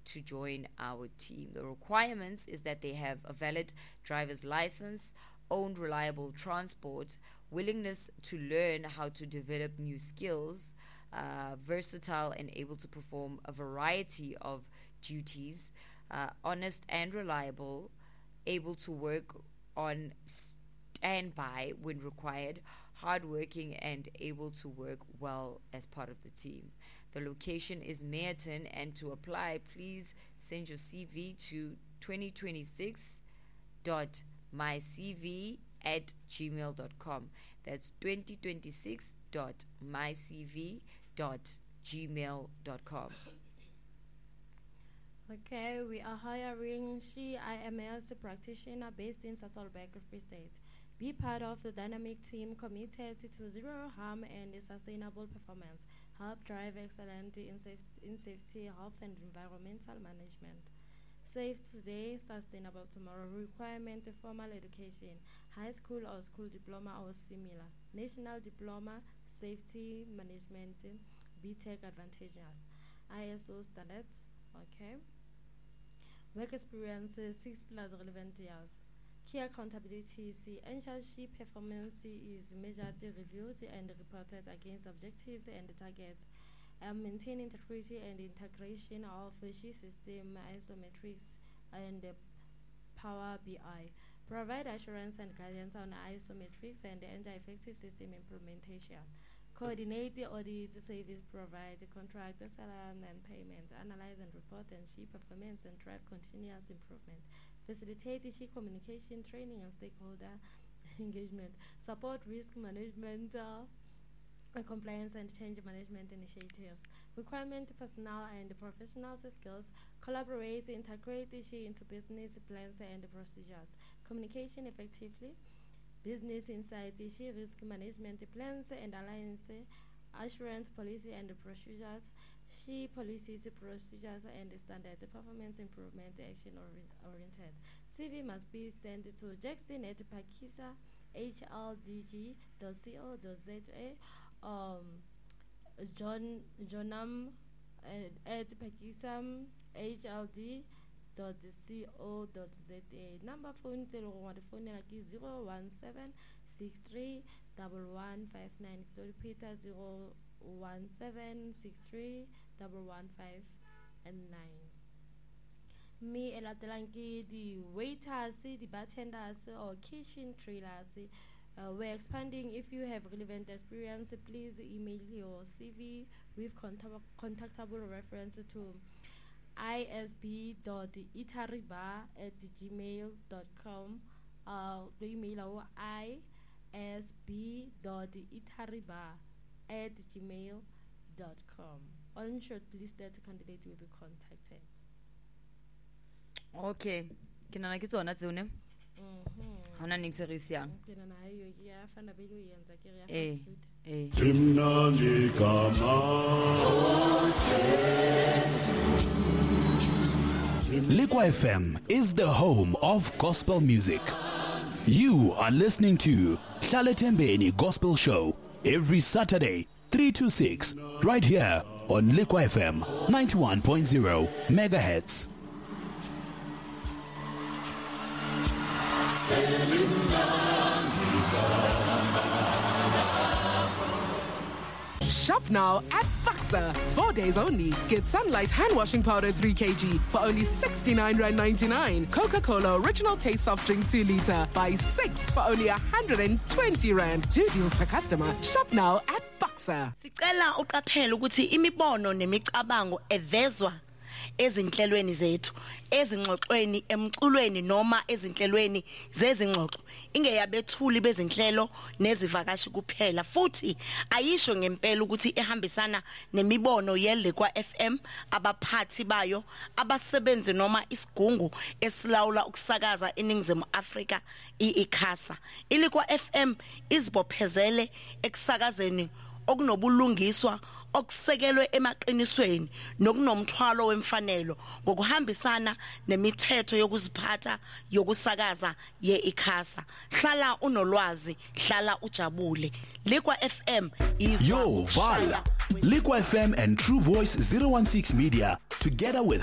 to join our team. The requirements is that they have a valid driver's license, owned reliable transport, willingness to learn how to develop new skills, versatile and able to perform a variety of duties, honest and reliable, able to work on standby when required, hardworking and able to work well as part of the team. The location is Meyerton, and to apply, please send your CV to 2026.mycv@gmail.com. That's 2026.mycv@gmail.com. Okay, we are hiring IMS practitioner based in Sasolburg, Free State. Be part of the dynamic team committed to zero harm and sustainable performance. Help drive excellence in safety, health, and environmental management. Safe today, sustainable tomorrow. Requirement: formal education, high school or school diploma or similar. National diploma, safety management, BTech advantageous. ISO standards. Okay. Work experience 6 plus relevant years. Key accountability: ensure performance is measured, reviewed, and reported against objectives and targets. Maintain integrity and integration of system, isometrics, and Power BI. Provide assurance and guidance on isometrics and effective system implementation. Coordinate the audit, service provide, contract, salary and payment, analyze and report and performance and drive continuous improvement. Facilitate communication, training and stakeholder engagement. Support risk management, compliance and change management initiatives. Requirement: personnel and professional skills. Collaborate, integrate into business plans and procedures. Communication effectively. Business insight, risk management plans and alliance, assurance policy and procedures, policies, procedures and standards, performance improvement, action oriented. CV must be sent to jackson@pakisa hdg.co.za, Jonam at pakisam hld.co.za. Number phone phone 017631159. Peter 017631159. Me elatelanki the waiters, the bartenders or kitchen trailers. We're expanding. If you have relevant experience, please email your CV with contactable reference to isb.itariba@gmail.com. The email our isb.itariba@gmail.com. All shortlisted candidates will be contacted. Okay. Kinana ke tsona tsone. Hona ning se re siang. Liqua FM is the home of gospel music. You are listening to Hlale Thembeni Gospel Show every Saturday 3 to 6 right here on Liqua FM 91.0 megahertz. Shop now at Faxa. 4 days only. Get Sunlight hand washing powder 3 kg for only R69.99. Coca-Cola Original Taste Soft Drink 2 liter. Buy 6 for only R120. 2 deals per customer. Shop now at Faxa. Sicela uqaphele ukuthi imibono nemicabango evezwa ezinhlelweni zethu, ezingxoxweni, emculweni noma ezinhlelweni zezingxoxo ingeyabethuli bezinhlelo nezivakashi kuphela, futhi ayisho ngempela ukuthi ehambisana nemibono yeLiqua FM, abaphathi bayo, abasebenzi noma isigungu esilawula ukusakaza eNingizimu Afrika iICASA. iLiqua FM izibophezele ekusakazeni okunobulungiswa okusekelwe emaqinisweni nokunomthwalo wemfanelo ngokuhambisana nemithetho yokuziphatha yokusakaza yeICASA. Hlala unolwazi, hlala ujabule. Liqua FM is Yo, Val. Liqua FM and True Voice 016 Media together with